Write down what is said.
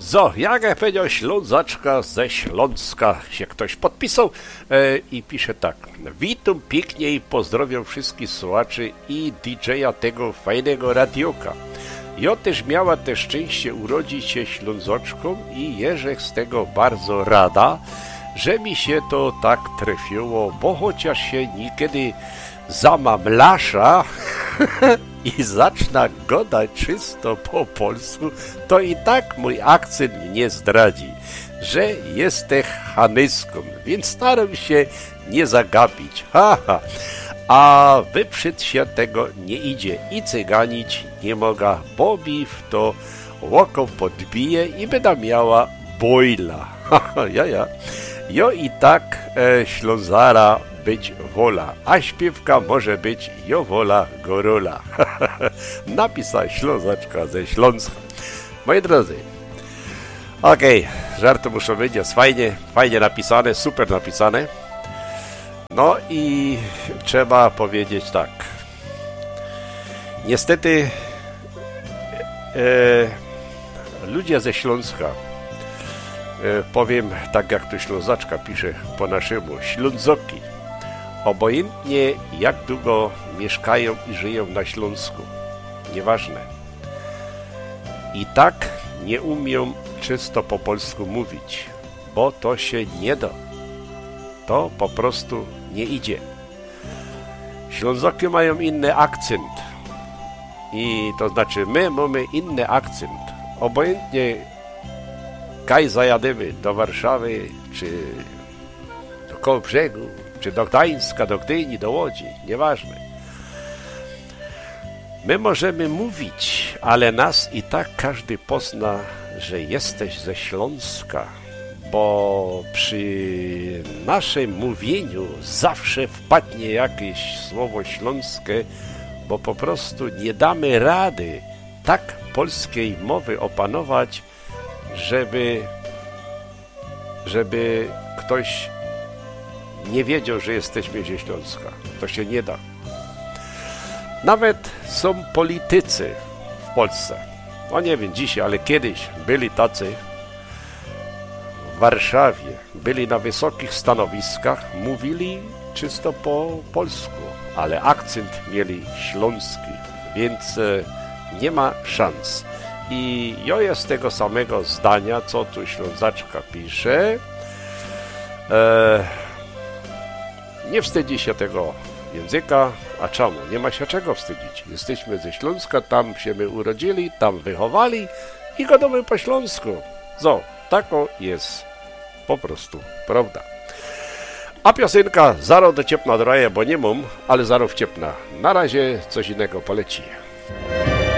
So, jak powiedział Ślązaczka ze Śląska się ktoś podpisał i pisze tak. Witam pięknie i pozdrowiam wszystkich słuchaczy i DJ-a tego fajnego radioka. Ja też miała te szczęście urodzić się Ślązaczką i jeżek z tego bardzo rada, że mi się to tak trafiło, bo chociaż się niekiedy zamamlasza i zacznę gadać czysto po polsku, to i tak mój akcent mnie zdradzi, że jestem hanyską, więc staram się nie zagapić. Haha. A wyprzed się tego nie idzie i cyganić nie mogę, bo mi w to oko podbije i będę miała bojla. Jo i tak Ślązara być wola, a śpiewka może być jo wola gorola. Napisała Ślązaczka ze Śląska. Moi drodzy, okej, żarty muszą być, jest fajnie napisane, super napisane. No i trzeba powiedzieć tak. Niestety ludzie ze Śląska, powiem tak jak tu Ślązaczka pisze po naszemu, Ślązoki, obojętnie jak długo mieszkają i żyją na Śląsku, nieważne, i tak nie umią czysto po polsku mówić, bo to się nie da. To po prostu nie idzie. Ślązoki mają inny akcent. I to znaczy my mamy inny akcent. Obojętnie kaj zajadymy do Warszawy, czy do Kołobrzegu, czy do Gdańska, do Gdyni, do Łodzi, nieważne. My możemy mówić, ale nas i tak każdy pozna, że jesteś ze Śląska, bo przy naszym mówieniu zawsze wpadnie jakieś słowo śląskie, bo po prostu nie damy rady tak polskiej mowy opanować, żeby ktoś nie wiedział, że jesteśmy ze Śląska. To się nie da. Nawet są politycy w Polsce. No nie wiem dzisiaj, ale kiedyś byli tacy w Warszawie, byli na wysokich stanowiskach, mówili czysto po polsku, ale akcent mieli śląski, więc nie ma szans. I ja jest tego samego zdania, co tu Ślązaczka pisze. Nie wstydzi się tego języka, a czemu? Nie ma się czego wstydzić. Jesteśmy ze Śląska, tam się my urodzili, tam wychowali i gadamy po śląsku. So, tako jest po prostu prawda. A piosenka zaro do ciepna droje, bo nie mam, ale zaro wciepna. Na razie coś innego poleci.